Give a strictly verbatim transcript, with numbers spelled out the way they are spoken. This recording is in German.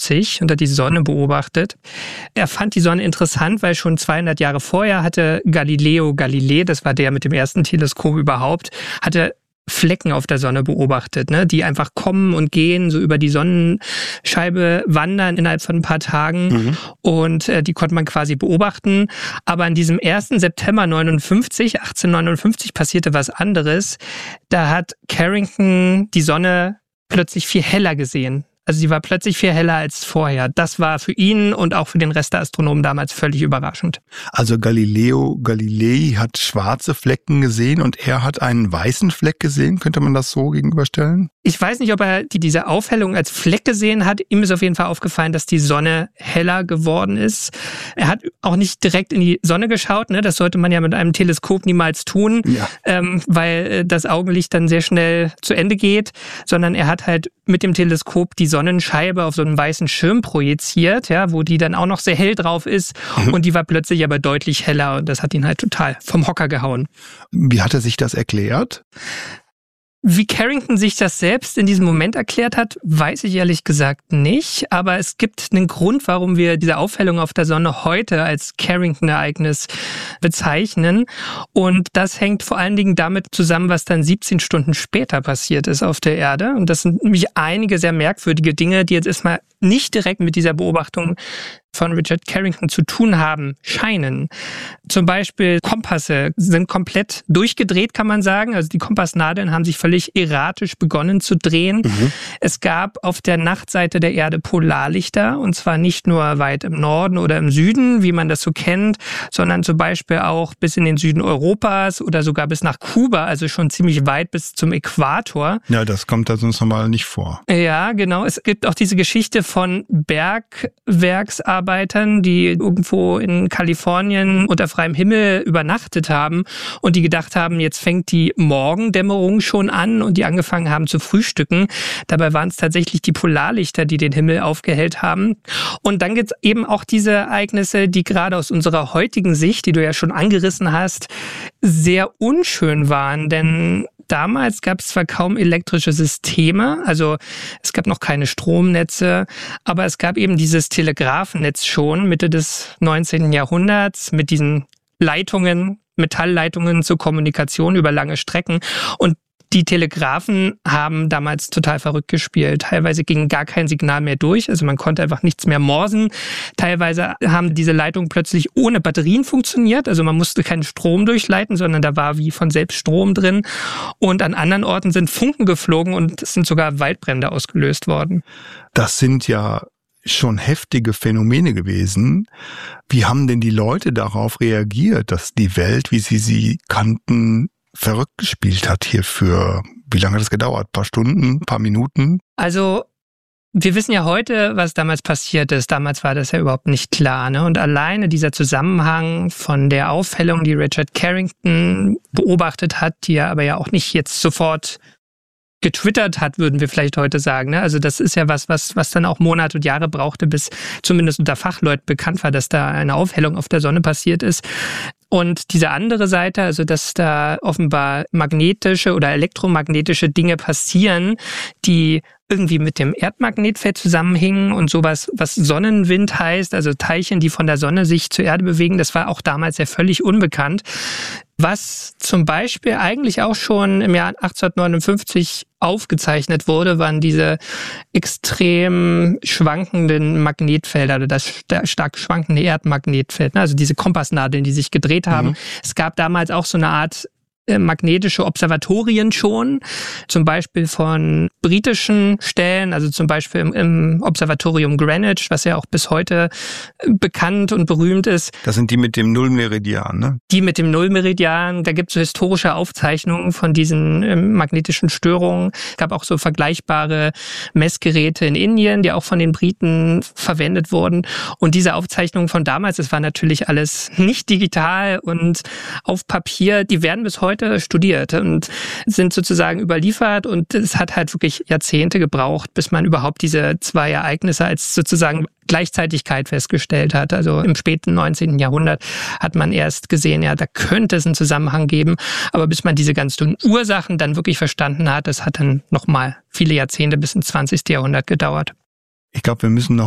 neunzehnhundertfünfzig und hat die Sonne beobachtet. Er fand die Sonne interessant, weil schon zweihundert Jahre vorher hatte Galileo Galilei, das war der mit dem ersten Teleskop überhaupt, hatte Flecken auf der Sonne beobachtet, ne, die einfach kommen und gehen, so über die Sonnenscheibe wandern innerhalb von ein paar Tagen. Mhm. Und äh, die konnte man quasi beobachten. Aber an diesem ersten September neunundfünfzig, achtzehnhundertneunundfünfzig, passierte was anderes. Da hat Carrington die Sonne plötzlich viel heller gesehen. Also sie war plötzlich viel heller als vorher. Das war für ihn und auch für den Rest der Astronomen damals völlig überraschend. Also Galileo Galilei hat schwarze Flecken gesehen und er hat einen weißen Fleck gesehen. Könnte man das so gegenüberstellen? Ich weiß nicht, ob er die, diese Aufhellung als Fleck gesehen hat. Ihm ist auf jeden Fall aufgefallen, dass die Sonne heller geworden ist. Er hat auch nicht direkt in die Sonne geschaut. Ne? Das sollte man ja mit einem Teleskop niemals tun, ja. ähm, weil das Augenlicht dann sehr schnell zu Ende geht. Sondern er hat halt mit dem Teleskop die Sonnenscheibe auf so einen weißen Schirm projiziert, ja, wo die dann auch noch sehr hell drauf ist. Mhm. Und die war plötzlich aber deutlich heller. Und das hat ihn halt total vom Hocker gehauen. Wie hat er sich das erklärt? Wie Carrington sich das selbst in diesem Moment erklärt hat, weiß ich ehrlich gesagt nicht. Aber es gibt einen Grund, warum wir diese Aufhellung auf der Sonne heute als Carrington-Ereignis bezeichnen. Und das hängt vor allen Dingen damit zusammen, was dann siebzehn Stunden später passiert ist auf der Erde. Und das sind nämlich einige sehr merkwürdige Dinge, die jetzt erstmal nicht direkt mit dieser Beobachtung von Richard Carrington zu tun haben scheinen. Zum Beispiel Kompasse sind komplett durchgedreht, kann man sagen. Also die Kompassnadeln haben sich völlig erratisch begonnen zu drehen. Mhm. Es gab auf der Nachtseite der Erde Polarlichter, und zwar nicht nur weit im Norden oder im Süden, wie man das so kennt, sondern zum Beispiel auch bis in den Süden Europas oder sogar bis nach Kuba, also schon ziemlich weit bis zum Äquator. Ja, das kommt da sonst normal nicht vor. Ja, genau. Es gibt auch diese Geschichte von Bergwerksarbeitern, die irgendwo in Kalifornien unter freiem Himmel übernachtet haben und die gedacht haben, jetzt fängt die Morgendämmerung schon an und die angefangen haben zu frühstücken. Dabei waren es tatsächlich die Polarlichter, die den Himmel aufgehellt haben. Und dann gibt es eben auch diese Ereignisse, die gerade aus unserer heutigen Sicht, die du ja schon angerissen hast, sehr unschön waren, denn damals gab es zwar kaum elektrische Systeme, also es gab noch keine Stromnetze, aber es gab eben dieses Telegrafennetz schon Mitte des neunzehnten Jahrhunderts mit diesen Leitungen, Metallleitungen zur Kommunikation über lange Strecken. Und die Telegrafen haben damals total verrückt gespielt. Teilweise ging gar kein Signal mehr durch, also man konnte einfach nichts mehr morsen. Teilweise haben diese Leitungen plötzlich ohne Batterien funktioniert, also man musste keinen Strom durchleiten, sondern da war wie von selbst Strom drin. Und an anderen Orten sind Funken geflogen und es sind sogar Waldbrände ausgelöst worden. Das sind ja schon heftige Phänomene gewesen. Wie haben denn die Leute darauf reagiert, dass die Welt, wie sie sie kannten, verrückt gespielt hat hier für, wie lange hat das gedauert? Ein paar Stunden, ein paar Minuten? Also wir wissen ja heute, was damals passiert ist. Damals war das ja überhaupt nicht klar, ne? Und alleine dieser Zusammenhang von der Aufhellung, die Richard Carrington beobachtet hat, die er aber ja auch nicht jetzt sofort getwittert hat, würden wir vielleicht heute sagen. Ne? Also das ist ja was, was, was dann auch Monate und Jahre brauchte, bis zumindest unter Fachleuten bekannt war, dass da eine Aufhellung auf der Sonne passiert ist. Und diese andere Seite, also dass da offenbar magnetische oder elektromagnetische Dinge passieren, die irgendwie mit dem Erdmagnetfeld zusammenhingen und sowas, was Sonnenwind heißt, also Teilchen, die von der Sonne sich zur Erde bewegen, das war auch damals ja völlig unbekannt. Was zum Beispiel eigentlich auch schon im Jahr achtzehnhundertneunundfünfzig aufgezeichnet wurde, waren diese extrem schwankenden Magnetfelder oder das stark schwankende Erdmagnetfeld, also diese Kompassnadeln, die sich gedreht haben. Mhm. Es gab damals auch so eine Art magnetische Observatorien schon, zum Beispiel von britischen Stellen, also zum Beispiel im, im Observatorium Greenwich, was ja auch bis heute bekannt und berühmt ist. Das sind die mit dem Nullmeridian, ne? Die mit dem Nullmeridian, da gibt es so historische Aufzeichnungen von diesen ähm, magnetischen Störungen. Es gab auch so vergleichbare Messgeräte in Indien, die auch von den Briten verwendet wurden. Und diese Aufzeichnungen von damals, das war natürlich alles nicht digital und auf Papier, die werden bis heute studiert und sind sozusagen überliefert und es hat halt wirklich Jahrzehnte gebraucht, bis man überhaupt diese zwei Ereignisse als sozusagen Gleichzeitigkeit festgestellt hat. Also im späten neunzehnten Jahrhundert hat man erst gesehen, ja, da könnte es einen Zusammenhang geben, aber bis man diese ganzen Ursachen dann wirklich verstanden hat, das hat dann nochmal viele Jahrzehnte bis ins zwanzigste Jahrhundert gedauert. Ich glaube, wir müssen noch